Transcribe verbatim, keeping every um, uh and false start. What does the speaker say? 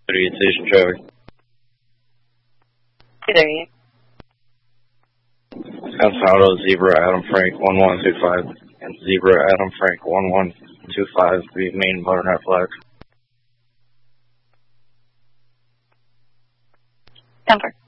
thirty-eight Station traffic. There you Alpha Auto, Zebra, Adam Frank, one one two five, and Zebra, Adam Frank, one one two five, be main butternut flag. Denver.